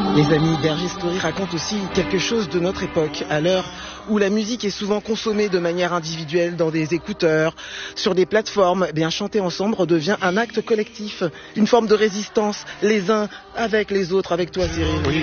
Les amis, Berger Story racontent aussi quelque chose de notre époque, à l'heure où la musique est souvent consommée de manière individuelle dans des écouteurs, sur des plateformes. Eh bien, chanter ensemble redevient un acte collectif, une forme de résistance, les uns avec les autres, avec toi Cyril. Oui.